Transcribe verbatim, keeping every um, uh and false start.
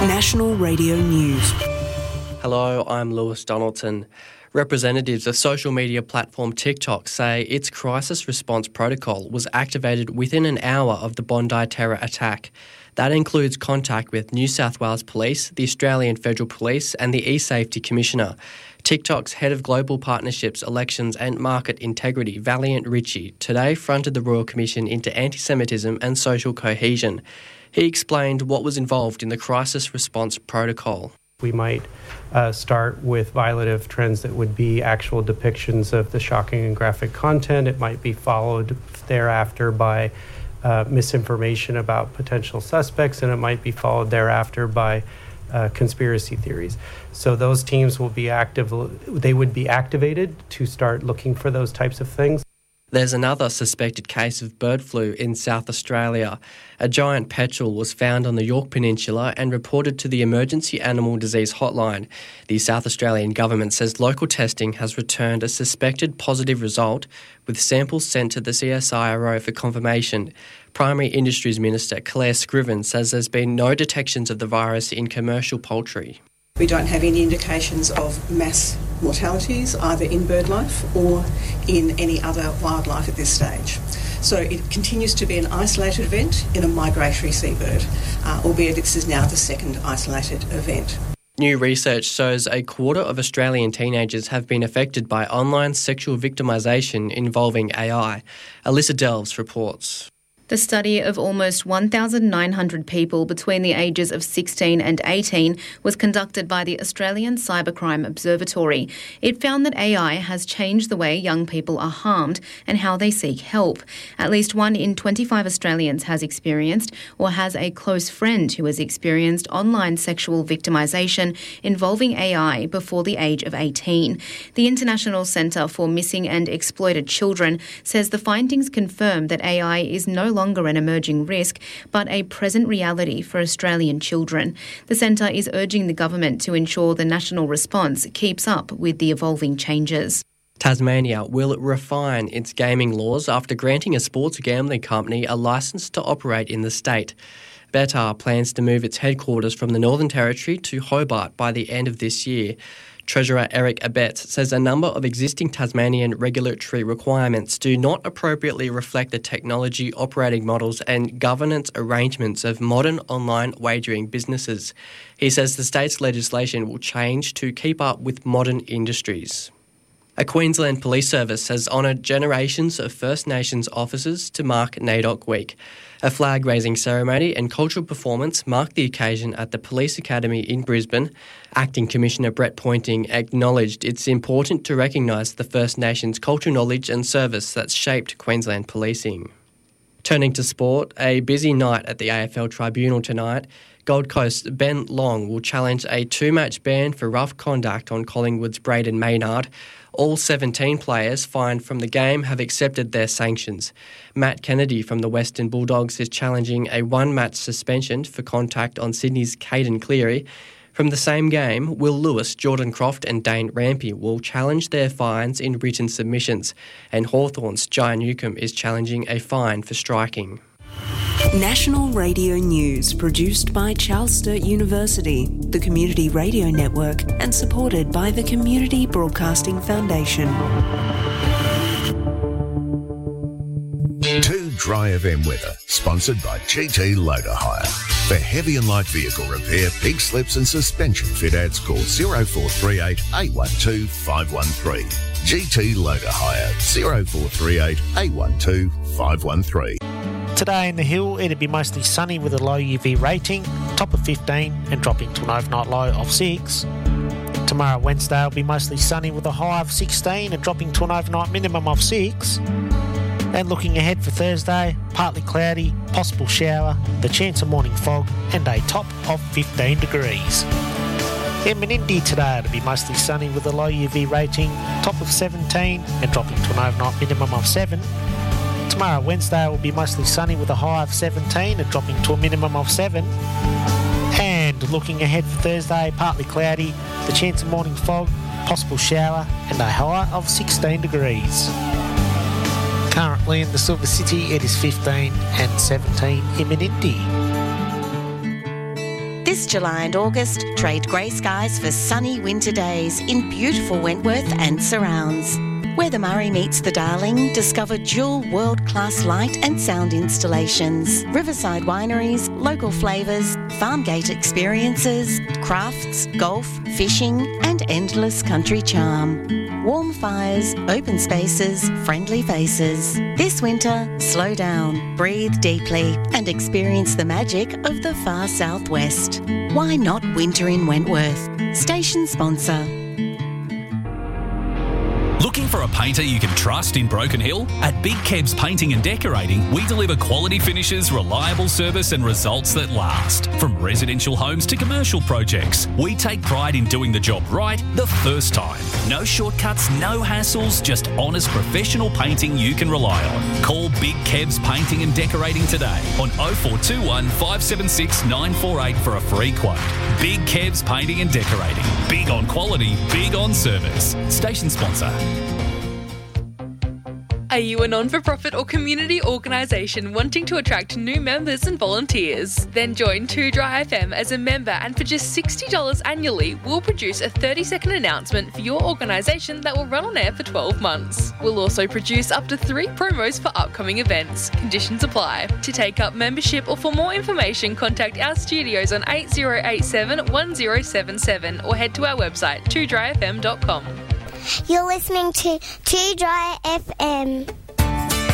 National Radio News. Hello, I'm Lewis Donaldson. Representatives of social media platform TikTok say its crisis response protocol was activated within an hour of the Bondi terror attack. That includes contact with New South Wales Police, the Australian Federal Police and the eSafety Commissioner. TikTok's head of global partnerships, elections and market integrity, Valiant Ritchie, today fronted the Royal Commission into anti-Semitism and social cohesion. He explained what was involved in the crisis response protocol. We might uh, start with violative trends that would be actual depictions of the shocking and graphic content. It might be followed thereafter by uh, misinformation about potential suspects, and it might be followed thereafter by uh, conspiracy theories. So those teams will be active, they would be activated to start looking for those types of things. There's another suspected case of bird flu in South Australia. A giant petrel was found on the Yorke Peninsula and reported to the Emergency Animal Disease Hotline. The South Australian government says local testing has returned a suspected positive result, with samples sent to the C S I R O for confirmation. Primary Industries Minister Claire Scriven says there's been no detections of the virus in commercial poultry. We don't have any indications of mass mortalities either in bird life or in any other wildlife at this stage. So it continues to be an isolated event in a migratory seabird, uh, albeit this is now the second isolated event. New research shows a quarter of Australian teenagers have been affected by online sexual victimisation involving A I. Alyssa Delves reports. The study of almost one thousand nine hundred people between the ages of sixteen and eighteen was conducted by the Australian Cybercrime Observatory. It found that A I has changed the way young people are harmed and how they seek help. At least one in twenty-five Australians has experienced or has a close friend who has experienced online sexual victimisation involving A I before the age of eighteen. The International Centre for Missing and Exploited Children says the findings confirm that A I is no longer an emerging risk, but a present reality for Australian children. The centre is urging the government to ensure the national response keeps up with the evolving changes. Tasmania will refine its gaming laws after granting a sports gambling company a licence to operate in the state. Betr plans to move its headquarters from the Northern Territory to Hobart by the end of this year. Treasurer Eric Abetz says a number of existing Tasmanian regulatory requirements do not appropriately reflect the technology, operating models and governance arrangements of modern online wagering businesses. He says the state's legislation will change to keep up with modern industries. A Queensland Police Service has honoured generations of First Nations officers to mark NAIDOC Week. A flag-raising ceremony and cultural performance marked the occasion at the Police Academy in Brisbane. Acting Commissioner Brett Pointing acknowledged it's important to recognise the First Nations cultural knowledge and service that's shaped Queensland policing. Turning to sport, a busy night at the A F L Tribunal tonight. Gold Coast's Ben Long will challenge a two-match ban for rough conduct on Collingwood's Braden Maynard. All seventeen players fined from the game have accepted their sanctions. Matt Kennedy from the Western Bulldogs is challenging a one-match suspension for contact on Sydney's Caden Cleary. From the same game, Will Lewis, Jordan Croft and Dane Rampy will challenge their fines in written submissions, and Hawthorn's Jai Newcombe is challenging a fine for striking. National Radio News, produced by Charles Sturt University, the Community Radio Network, and supported by the Community Broadcasting Foundation. Two Dry F M weather, sponsored by G T Loader Hire. For heavy and light vehicle repair, pig slips and suspension fit-outs, call oh four three eight, eight one two, five one three. G T Loader Hire, oh four three eight, eight one two, five one three. Today in the Hill, it'll be mostly sunny with a low U V rating, top of fifteen and dropping to an overnight low of six. Tomorrow, Wednesday, will be mostly sunny with a high of sixteen and dropping to an overnight minimum of six. And looking ahead for Thursday, partly cloudy, possible shower, the chance of morning fog and a top of fifteen degrees. In Menindee today, it'll be mostly sunny with a low U V rating, top of seventeen and dropping to an overnight minimum of seven. Tomorrow, Wednesday, will be mostly sunny with a high of seventeen and dropping to a minimum of seven. And looking ahead for Thursday, partly cloudy, the chance of morning fog, possible shower and a high of sixteen degrees. Currently in the Silver City, it is fifteen and seventeen in Menindee. This July and August, trade grey skies for sunny winter days in beautiful Wentworth and surrounds. Where the Murray meets the Darling, discover dual world-class light and sound installations, riverside wineries, local flavours, farm gate experiences, crafts, golf, fishing and endless country charm. Warm fires, open spaces, friendly faces. This winter, slow down, breathe deeply and experience the magic of the far southwest. Why not winter in Wentworth? Station sponsor. Looking for a painter you can trust in Broken Hill? At Big Kebs Painting and Decorating, we deliver quality finishes, reliable service and results that last. From residential homes to commercial projects, we take pride in doing the job right the first time. No shortcuts, no hassles, just honest professional painting you can rely on. Call Big Kebs Painting and Decorating today on oh four two one, five seven six, nine four eight for a free quote. Big Kebs Painting and Decorating. Big on quality, big on service. Station sponsor. Are you a non-for-profit or community organisation wanting to attract new members and volunteers? Then join Too Dry F M as a member, and for just sixty dollars annually, we'll produce a thirty second announcement for your organisation that will run on air for twelve months. We'll also produce up to three promos for upcoming events. Conditions apply. To take up membership or for more information, contact our studios on eight zero eight seven, one zero seven seven or head to our website, too dry f m dot com. You're listening to Too Dry F M.